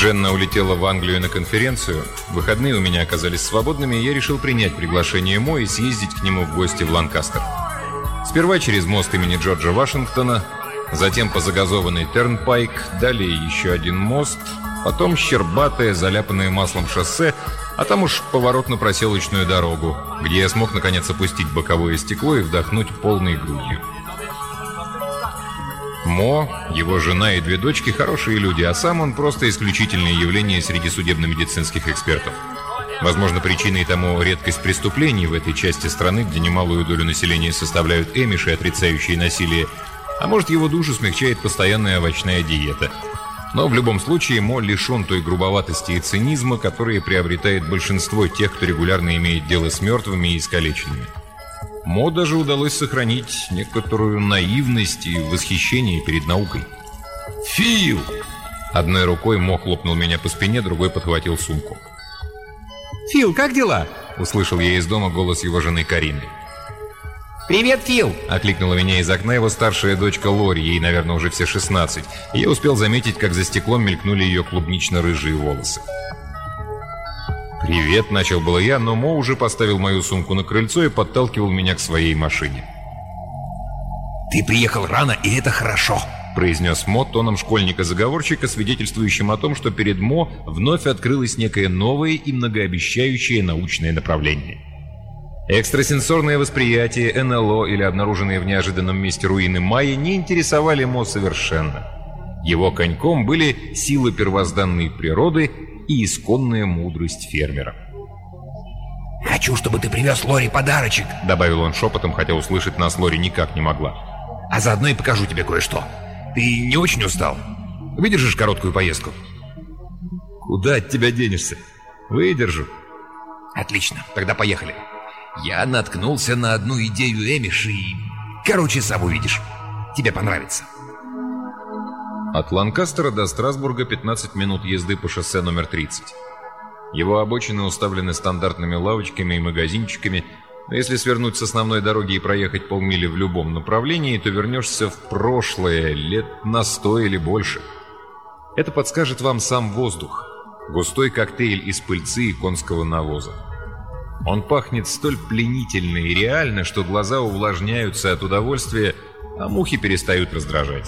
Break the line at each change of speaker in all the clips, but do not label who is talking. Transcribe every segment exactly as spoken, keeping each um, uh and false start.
Дженна улетела в Англию на конференцию. Выходные у меня оказались свободными, и я решил принять приглашение Мо и съездить к нему в гости в Ланкастер. Сперва через мост имени Джорджа Вашингтона, затем по загазованной Тернпайк, далее еще один мост, потом щербатое, заляпанное маслом шоссе, а там уж поворот на проселочную дорогу, где я смог наконец опустить боковое стекло и вдохнуть полной грудью. Мо, его жена и две дочки – хорошие люди, а сам он просто исключительное явление среди судебно-медицинских экспертов. Возможно, причиной тому редкость преступлений в этой части страны, где немалую долю населения составляют эмиши, отрицающие насилие, а может, его душу смягчает постоянная овощная диета. Но в любом случае Мо лишен той грубоватости и цинизма, которые приобретает большинство тех, кто регулярно имеет дело с мертвыми и искалеченными. Мо даже удалось сохранить некоторую наивность и восхищение перед наукой. «Фил!» Одной рукой Мо хлопнул меня по спине, другой подхватил сумку.
«Фил, как дела?»
— услышал я из дома голос его жены Карины.
«Привет, Фил!» —
окликнула меня из окна его старшая дочка Лори, ей, наверное, уже все шестнадцать, и я успел заметить, как за стеклом мелькнули ее клубнично-рыжие волосы. «Привет», — начал было я, но Мо уже поставил мою сумку на крыльцо и подталкивал меня к своей машине.
«Ты приехал рано, и это хорошо»,
— произнес Мо тоном школьника-заговорщика, свидетельствующим о том, что перед Мо вновь открылось некое новое и многообещающее научное направление. Экстрасенсорное восприятие, эн эл о или обнаруженные в неожиданном месте руины майя не интересовали Мо совершенно. Его коньком были силы первозданной природы и исконная мудрость фермера.
«Хочу, чтобы ты привез Лори подарочек», —
добавил он шепотом, хотя услышать нас Лори никак не могла.
«А заодно и покажу тебе кое-что. Ты не очень устал? Выдержишь короткую поездку?»
«Куда от тебя денешься? Выдержу».
«Отлично, тогда поехали. Я наткнулся на одну идею Эмиш и... Короче, сам увидишь. Тебе понравится».
От Ланкастера до Страсбурга пятнадцать минут езды по шоссе номер тридцать. Его обочины уставлены стандартными лавочками и магазинчиками, но если свернуть с основной дороги и проехать полмили в любом направлении, то вернешься в прошлое лет на сто или больше. Это подскажет вам сам воздух, густой коктейль из пыльцы и конского навоза. Он пахнет столь пленительно и реально, что глаза увлажняются от удовольствия, а мухи перестают раздражать.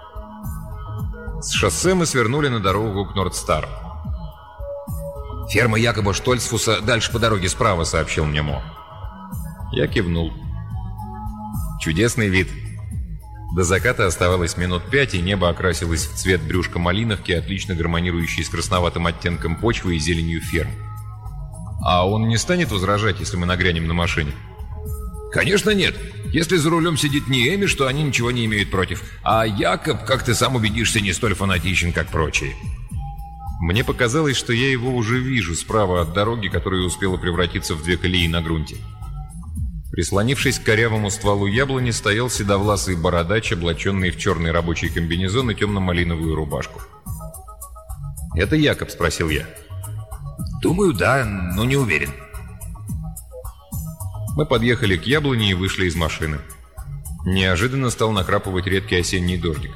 С шоссе мы свернули на дорогу к Нордстару.
«Ферма Якоба Штольцфуса дальше по дороге справа», — сообщил мне Мо.
Я кивнул. Чудесный вид. До заката оставалось минут пять, и небо окрасилось в цвет брюшка малиновки, отлично гармонирующей с красноватым оттенком почвы и зеленью ферм. А он не станет возражать, если мы нагрянем на машине?
«Конечно нет. Если за рулем сидит не Эмиш, то они ничего не имеют против. А Якоб, как ты сам убедишься, не столь фанатичен, как прочие».
Мне показалось, что я его уже вижу справа от дороги, которая успела превратиться в две колеи на грунте. Прислонившись к корявому стволу яблони, стоял седовласый бородач, облаченный в черный рабочий комбинезон и темно-малиновую рубашку. «Это Якоб?» — спросил я.
«Думаю, да, но не уверен».
Мы подъехали к яблоне и вышли из машины. Неожиданно стал накрапывать редкий осенний дождик.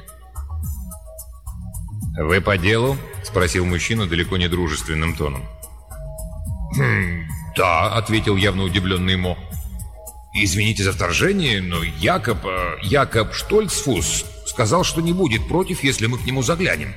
«Вы по делу?» — спросил мужчина далеко не дружественным тоном.
«Хм, да», — ответил явно удивленный Мо. «Извините за вторжение, но Якоб, э, Якоб Штольцфус сказал, что не будет против, если мы к нему заглянем».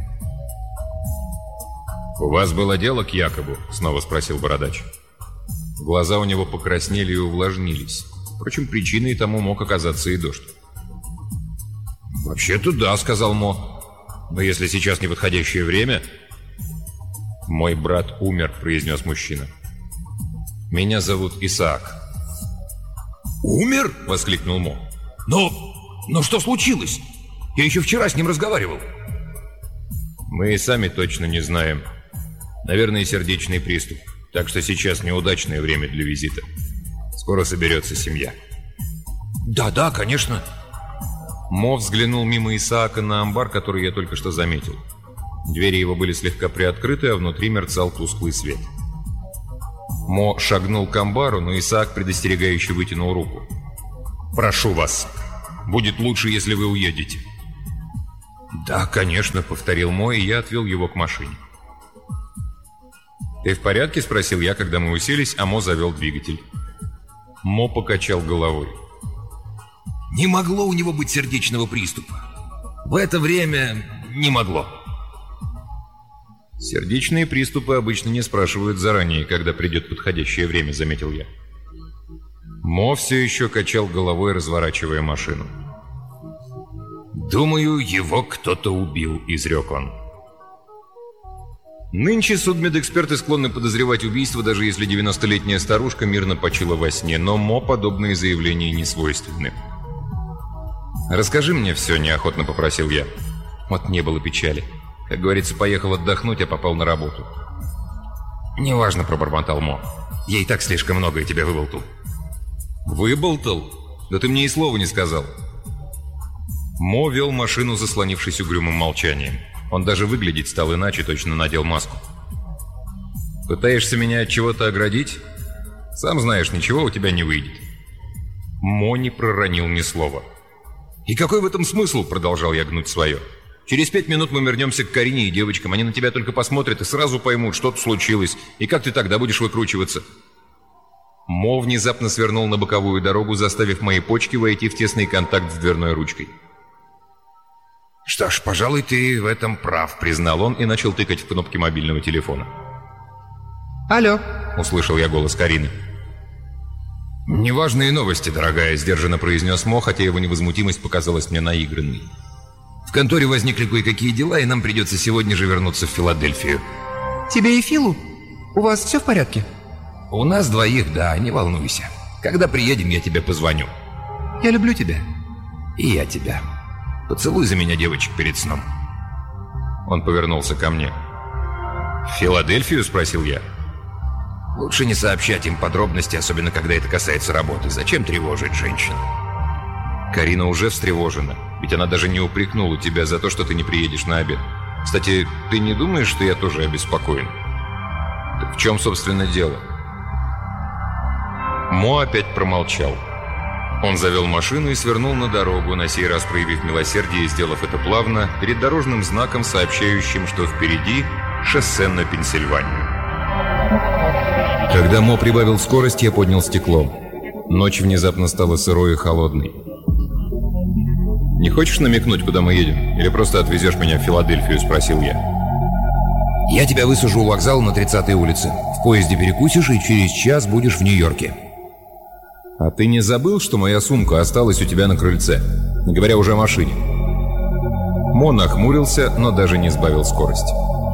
«У вас было дело к Якобу?» — снова спросил бородач. Глаза у него покраснели и увлажнились. Впрочем, причиной тому мог оказаться и дождь.
«Вообще-то да», — сказал Мо. «Но если сейчас неподходящее время...»
«Мой брат умер», — произнес мужчина. «Меня зовут Исаак».
«Умер?»
— воскликнул Мо.
«Но... но что случилось? Я еще вчера с ним разговаривал».
«Мы и сами точно не знаем. Наверное, сердечный приступ. Так что сейчас неудачное время для визита. Скоро соберется семья».
«Да-да, конечно».
Мо взглянул мимо Исаака на амбар, который я только что заметил. Двери его были слегка приоткрыты, а внутри мерцал тусклый свет. Мо шагнул к амбару, но Исаак предостерегающе вытянул руку. «Прошу вас, будет лучше, если вы уедете». «Да, конечно», — повторил Мо, и я отвел его к машине. «Ты в порядке?» – спросил я, когда мы уселись, а Мо завел двигатель. Мо покачал головой.
«Не могло у него быть сердечного приступа. В это время не могло».
«Сердечные приступы обычно не спрашивают заранее, когда придет подходящее время», — заметил я. Мо все еще качал головой, разворачивая машину.
«Думаю, его кто-то убил», — изрек он.
Нынче судмедэксперты склонны подозревать убийство, даже если девяностолетняя старушка мирно почила во сне, но Мо подобные заявления не свойственны. «Расскажи мне все», — неохотно попросил я. Вот не было печали. Как говорится, поехал отдохнуть, а попал на работу.
«Неважно», — пробормотал Мо. «Я и так слишком многое тебя выболтал».
«Выболтал? Да ты мне и слова не сказал». Мо вел машину, заслонившись угрюмым молчанием. Он даже выглядеть стал иначе, точно надел маску. «Пытаешься меня от чего-то оградить? Сам знаешь, ничего у тебя не выйдет». Мо не проронил ни слова. «И какой в этом смысл?» — продолжал я гнуть свое. «Через пять минут мы вернемся к Карине и девочкам. Они на тебя только посмотрят и сразу поймут, что-то случилось. И как ты тогда будешь выкручиваться?» Мо внезапно свернул на боковую дорогу, заставив мои почки войти в тесный контакт с дверной ручкой.
«Что ж, пожалуй, ты в этом прав», —
признал он и начал тыкать в кнопки мобильного телефона.
«Алло»,
— услышал я голос Карины.
«Неважные новости, дорогая», — сдержанно произнес Мо, хотя его невозмутимость показалась мне наигранной. «В конторе возникли кое-какие дела, и нам придется сегодня же вернуться в Филадельфию».
«Тебе и Филу? У вас все в порядке?»
«У нас двоих, да, не волнуйся. Когда приедем, я тебе позвоню».
«Я люблю тебя».
«И я тебя. Поцелуй за меня девочек перед сном».
Он повернулся ко мне. «В Филадельфию?» — спросил я.
«Лучше не сообщать им подробности, особенно когда это касается работы. Зачем тревожить женщин?»
«Карина уже встревожена. Ведь она даже не упрекнула тебя за то, что ты не приедешь на обед. Кстати, ты не думаешь, что я тоже обеспокоен?» «Так в чем, собственно, дело?» Мо опять промолчал. Он завел машину и свернул на дорогу, на сей раз проявив милосердие и сделав это плавно, перед дорожным знаком, сообщающим, что впереди шоссе на Пенсильванию. Когда Мо прибавил скорость, я поднял стекло. Ночь внезапно стала сырой и холодной. «Не хочешь намекнуть, куда мы едем? Или просто отвезешь меня в Филадельфию?» — спросил я.
«Я тебя высажу у вокзала на тридцатой улице. В поезде перекусишь и через час будешь в Нью-Йорке».
«А ты не забыл, что моя сумка осталась у тебя на крыльце? Не говоря уже о машине». Мо нахмурился, но даже не сбавил скорость.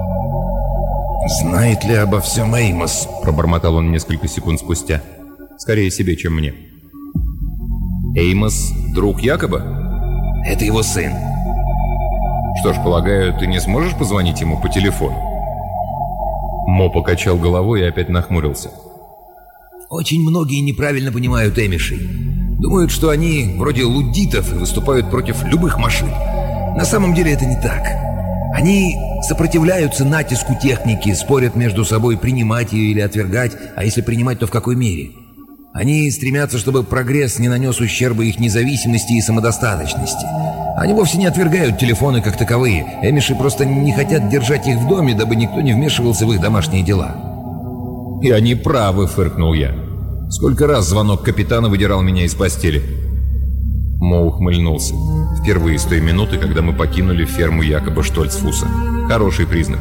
«Знает ли обо всем Эймос?»
— пробормотал он несколько секунд спустя. Скорее себе, чем мне. «Эймос — друг Якоба?»
«Это его сын».
«Что ж, полагаю, ты не сможешь позвонить ему по телефону?» Мо покачал головой и опять нахмурился.
«Очень многие неправильно понимают эмишей. Думают, что они вроде луддитов и выступают против любых машин. На самом деле это не так. Они сопротивляются натиску техники, спорят между собой, принимать ее или отвергать, а если принимать, то в какой мере. Они стремятся, чтобы прогресс не нанес ущерба их независимости и самодостаточности. Они вовсе не отвергают телефоны как таковые. Эмиши просто не хотят держать их в доме, дабы никто не вмешивался в их домашние дела».
«И они правы», — фыркнул я. «Сколько раз звонок капитана выдирал меня из постели?» Мо ухмыльнулся. Впервые с той минуты, когда мы покинули ферму Якоба Штольцфуса. Хороший признак.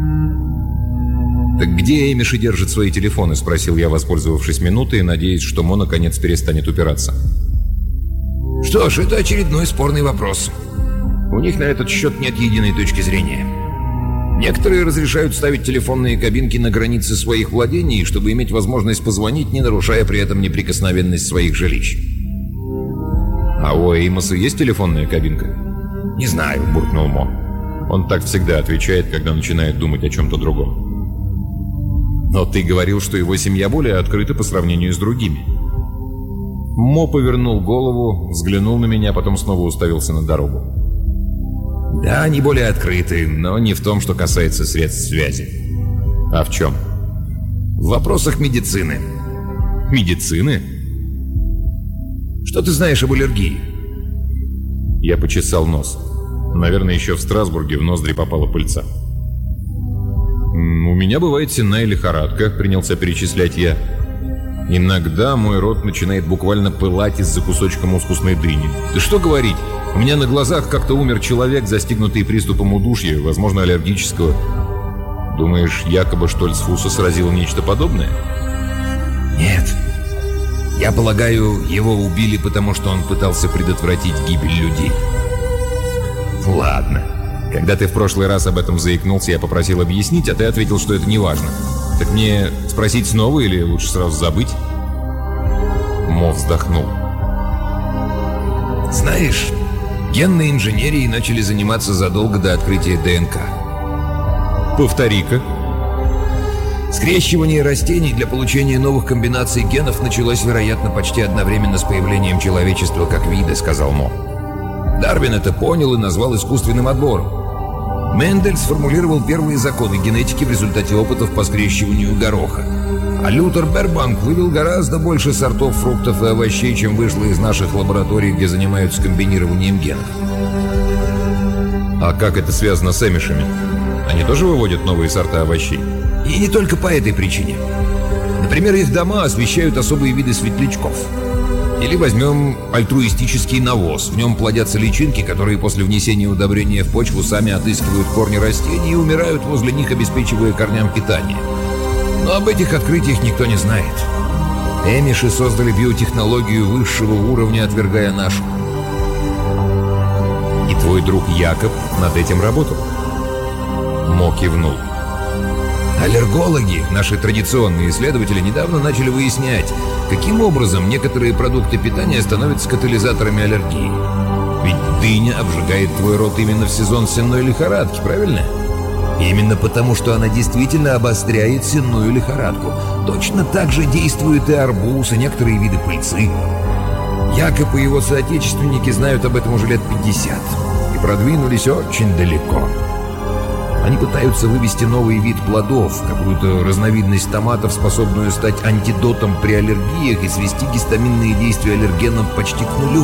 «Так где Эмиши держат свои телефоны?» — спросил я, воспользовавшись минутой, надеясь, что Мо наконец перестанет упираться.
«Что ж, это очередной спорный вопрос. У них на этот счет нет единой точки зрения. Некоторые разрешают ставить телефонные кабинки на границе своих владений, чтобы иметь возможность позвонить, не нарушая при этом неприкосновенность своих жилищ».
«А у Эймоса есть телефонная кабинка?»
«Не знаю», —
буркнул Мо. Он так всегда отвечает, когда начинает думать о чем-то другом. «Но ты говорил, что его семья более открыта по сравнению с другими». Мо повернул голову, взглянул на меня, потом снова уставился на дорогу.
«Да, они более открыты, но не в том, что касается средств связи».
«А в чем?»
«В вопросах медицины».
«Медицины?»
«Что ты знаешь об аллергии?»
Я почесал нос. Наверное, еще в Страсбурге в ноздри попала пыльца. «У меня бывает сенная лихорадка», — принялся перечислять я. «Иногда мой рот начинает буквально пылать из-за кусочка мускусной дыни. Да что говорить, у меня на глазах как-то умер человек, застигнутый приступом удушья, возможно, аллергического. Думаешь, якобы Штольцфуса сразило нечто подобное?»
Нет. Я полагаю, его убили, потому что он пытался предотвратить гибель людей.
Ладно. Когда ты в прошлый раз об этом заикнулся, я попросил объяснить, а ты ответил, что это не важно. Так мне спросить снова или лучше сразу забыть? Мо вздохнул.
Знаешь, генной инженерией начали заниматься задолго до открытия ДНК.
Повтори-ка.
Скрещивание растений для получения новых комбинаций генов началось, вероятно, почти одновременно с появлением человечества как вида, сказал Мо. Дарвин это понял и назвал искусственным отбором. Мендель сформулировал первые законы генетики в результате опытов по скрещиванию гороха. А Лютер Бербанк вывел гораздо больше сортов фруктов и овощей, чем вышло из наших лабораторий, где занимаются комбинированием генов.
А как это связано с эмишами? Они тоже выводят новые сорта овощей?
И не только по этой причине. Например, их дома освещают особые виды светлячков. Или возьмем альтруистический навоз. В нем плодятся личинки, которые после внесения удобрения в почву сами отыскивают корни растений и умирают возле них, обеспечивая корням питание. Но об этих открытиях никто не знает. Эмиши создали биотехнологию высшего уровня, отвергая нашу.
И твой друг Якоб над этим работал? Мо кивнул.
Аллергологи, наши традиционные исследователи, недавно начали выяснять, каким образом некоторые продукты питания становятся катализаторами аллергии. Ведь дыня обжигает твой рот именно в сезон сенной лихорадки, правильно? Именно потому, что она действительно обостряет сенную лихорадку. Точно так же действует и арбуз, и некоторые виды пыльцы. Якоб и его соотечественники знают об этом уже лет пятьдесят и продвинулись очень далеко. Они пытаются вывести новый вид плодов, какую-то разновидность томатов, способную стать антидотом при аллергиях и свести гистаминные действия аллергенов почти к нулю.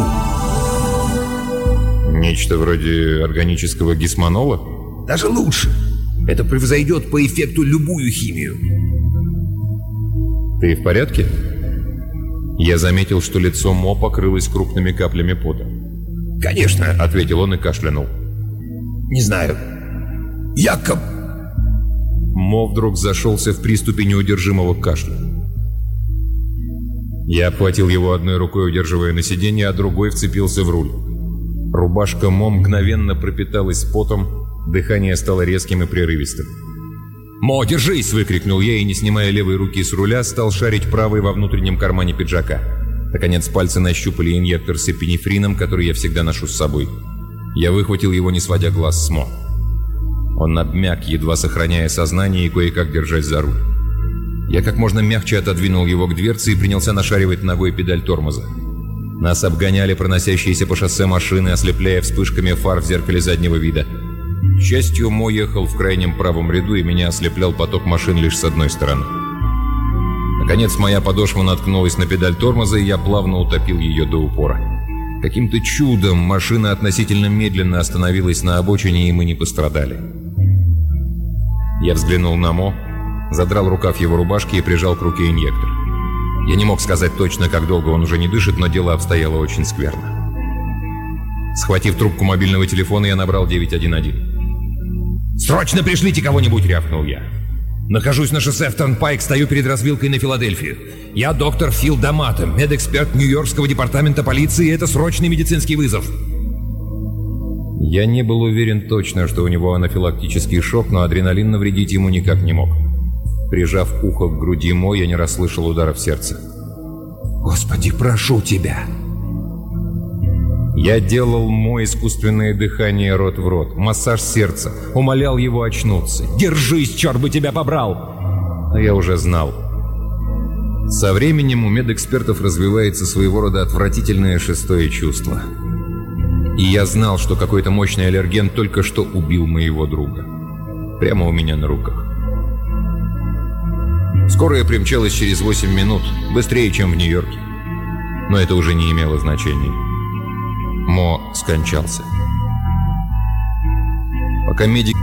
Нечто вроде органического гисманола?
Даже лучше. Это превзойдет по эффекту любую химию.
Ты в порядке? Я заметил, что лицо Мо покрылось крупными каплями пота.
«Конечно», —
ответил он и кашлянул.
«Не знаю. Якоб...»
Мо вдруг зашелся в приступе неудержимого кашля. Я обхватил его одной рукой, удерживая на сиденье, а другой вцепился в руль. Рубашка Мо мгновенно пропиталась потом, дыхание стало резким и прерывистым. «Мо, держись!» — выкрикнул я и, не снимая левой руки с руля, стал шарить правой во внутреннем кармане пиджака. Наконец пальцы нащупали инъектор с эпинефрином, который я всегда ношу с собой. Я выхватил его, не сводя глаз с Мо. Он обмяк, едва сохраняя сознание и кое-как держась за руль. Я как можно мягче отодвинул его к дверце и принялся нашаривать ногой педаль тормоза. Нас обгоняли проносящиеся по шоссе машины, ослепляя вспышками фар в зеркале заднего вида. К счастью, Мо ехал в крайнем правом ряду, и меня ослеплял поток машин лишь с одной стороны. Наконец, моя подошва наткнулась на педаль тормоза, и я плавно утопил ее до упора. Каким-то чудом машина относительно медленно остановилась на обочине, и мы не пострадали. Я взглянул на Мо, задрал рукав его рубашки и прижал к руке инъектор. Я не мог сказать точно, как долго он уже не дышит, но дело обстояло очень скверно. Схватив трубку мобильного телефона, я набрал девять один один. «Срочно пришлите кого-нибудь!» — рявкнул я. «Нахожусь на шоссе в Тернпайк, стою перед развилкой на Филадельфию. Я доктор Фил Дамато, медэксперт Нью-Йоркского департамента полиции, и это срочный медицинский вызов». Я не был уверен точно, что у него анафилактический шок, но адреналин навредить ему никак не мог. Прижав ухо к груди Мо, я не расслышал ударов сердца. «Господи, прошу тебя!» Я делал Мо искусственное дыхание рот в рот, массаж сердца, умолял его очнуться. «Держись, черт бы тебя побрал!» Но я уже знал. Со временем у медэкспертов развивается своего рода отвратительное шестое чувство. И я знал, что какой-то мощный аллерген только что убил моего друга. Прямо у меня на руках. Скорая примчалась через восемь минут, быстрее, чем в Нью-Йорке. Но это уже не имело значения. Мо скончался. Пока медики